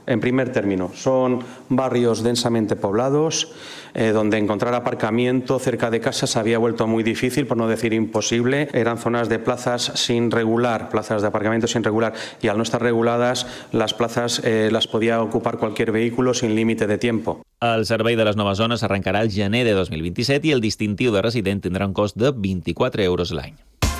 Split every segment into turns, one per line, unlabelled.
En primer término, son barrios densamente poblados, donde encontrar aparcamiento cerca de casa se había vuelto muy difícil, por no decir imposible. Eran zonas de plazas sin regular, plazas de aparcamiento sin regular, y al no estar reguladas, las plazas las podía ocupar cualquier vehículo sin límite de tiempo.
El servei de les noves zones arrencarà el gener de 2027 i el distintiu de resident tindrà un cost de 24 euros l'any.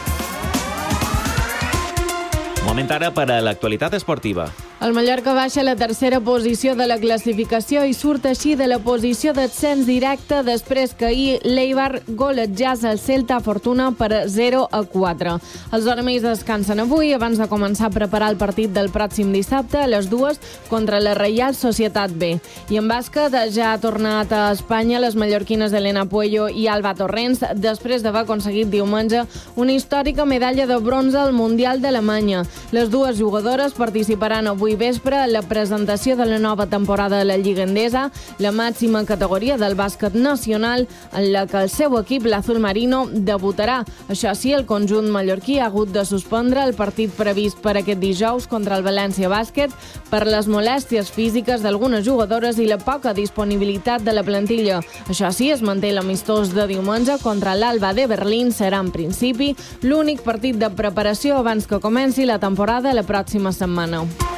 Moment ara per a l'actualitat esportiva.
El Mallorca baixa a la tercera posició de la classificació i surt així de la posició d'ascens directe després que ahir l'Eibar golejàs el Celta Fortuna per 0-4. Els vermells descansen avui abans de començar a preparar el partit del pròxim dissabte a les 2 contra la Reial Societat B. I en bàsquet ja ha tornat a Espanya les mallorquines Elena Puello i Alba Torrents després d'haver aconseguit diumenge una històrica medalla de bronze al Mundial d'Alemanya. Les dues jugadores participaran avui vespre a la presentació de la nova temporada de la Lliga Endesa, la màxima categoria del bàsquet nacional, en la que el seu equip, l'Azul Marino, debutarà. Això sí, el conjunt mallorquí ha hagut de suspendre el partit previst per aquest dijous contra el València Bàsquet per les molèsties físiques d'algunes jugadores i la poca disponibilitat de la plantilla. Això sí, es manté l'amistós de diumenge contra l'Alba de Berlín. Serà, en principi, l'únic partit de preparació abans que comenci la temporada la pròxima setmana.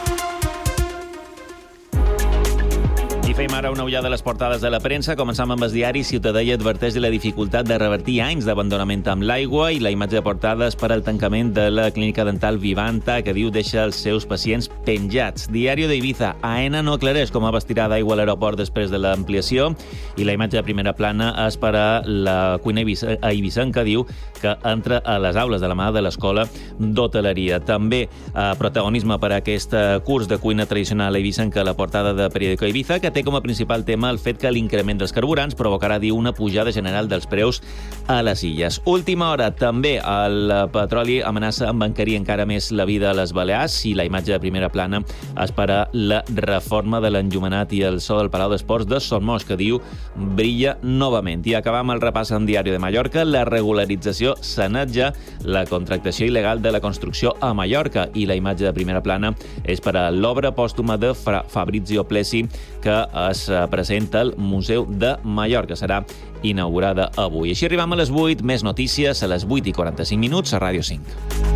I fem ara una ullada a les portades de la premsa. Començam amb els diaris. Ciutadella adverteix de la dificultat de revertir anys d'abandonament amb l'aigua i la imatge de portada és per al tancament de la clínica dental Vivanta, que diu deixa els seus pacients penjats. Diario de Ibiza. AENA no aclareix com abastirà d'aigua a l'aeroport després de l'ampliació i la imatge de primera plana és per a la cuina eivissenca, diu que entra a les aules de la mà de l'escola d'hoteleria. També protagonisme per a aquest curs de cuina tradicional eivissenca a la portada de Periódico Ibiza, que té com a principal tema el fet que l'increment dels carburants provocarà, diu, una pujada general dels preus a les illes. Última hora, també el petroli amenaça amb encarir encara més la vida a les Balears i la imatge de primera plana és per a la reforma de l'enllumenat i el so del Palau d'Esports de Son Moix, que diu brilla novament. I acabam el repàs en Diari de Mallorca. La regularització sanetja la contractació il·legal de la construcció a Mallorca i la imatge de primera plana és per a l'obra pòstuma de Fabrizio Plessi, que es presenta al Museu de Mallorca. Serà inaugurada avui. Així arribam a les 8, més notícies a les 8:45 a Ràdio 5.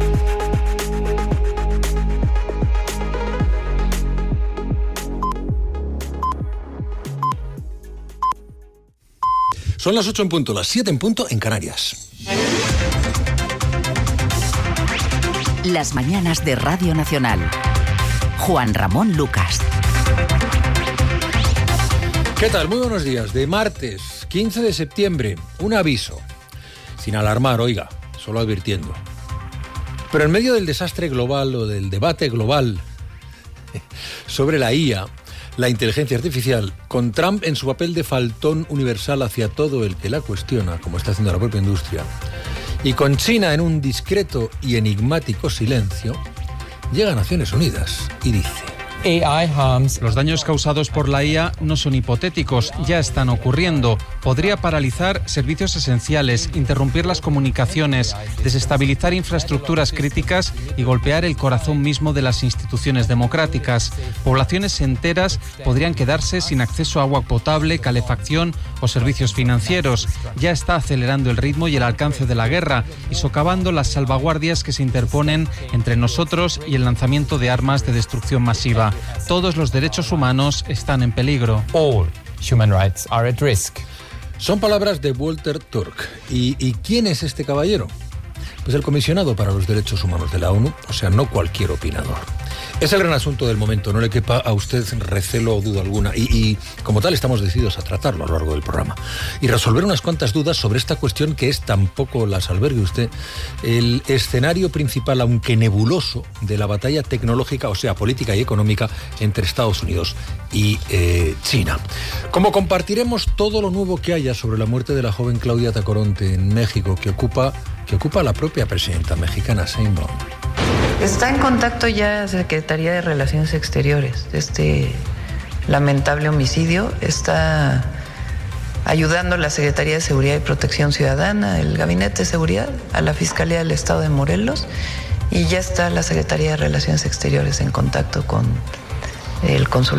Son las 8 en punto, las 7 en punto en Canarias.
Las mañanas de Radio Nacional. Juan Ramón Lucas.
¿Qué tal? Muy buenos días. De martes 15 de septiembre, un aviso. Sin alarmar, oiga, solo advirtiendo. Pero en medio del desastre global o del debate global sobre la IA, la inteligencia artificial, con Trump en su papel de faltón universal hacia todo el que la cuestiona, como está haciendo la propia industria, y con China en un discreto y enigmático silencio, llega a Naciones Unidas y dice:
Los daños causados por la IA no son hipotéticos, ya están ocurriendo. Podría paralizar servicios esenciales, interrumpir las comunicaciones, desestabilizar infraestructuras críticas y golpear el corazón mismo de las instituciones democráticas. Poblaciones enteras podrían quedarse sin acceso a agua potable, calefacción o servicios financieros. Ya está acelerando el ritmo y el alcance de la guerra y socavando las salvaguardias que se interponen entre nosotros y el lanzamiento de armas de destrucción masiva. Todos los derechos humanos están en peligro.
All human rights are at risk.
Son palabras de Walter Turk. ¿Y quién es este caballero? Pues el comisionado para los derechos humanos de la ONU, o sea, no cualquier opinador. Es el gran asunto del momento, no le quepa a usted recelo o duda alguna. Y como tal estamos decididos a tratarlo a lo largo del programa. Y resolver unas cuantas dudas sobre esta cuestión que es, tampoco las albergue usted, el escenario principal, aunque nebuloso, de la batalla tecnológica, o sea, política y económica, entre Estados Unidos y China. Como compartiremos todo lo nuevo que haya sobre la muerte de la joven Claudia Tacoronte en México, que ocupa la propia presidenta mexicana, Sheinbaum.
Está en contacto ya Secretaría de Relaciones Exteriores de este lamentable homicidio. Está ayudando la Secretaría de Seguridad y Protección Ciudadana, el Gabinete de Seguridad, a la Fiscalía del Estado de Morelos, y ya está la Secretaría de Relaciones Exteriores en contacto con el Consulado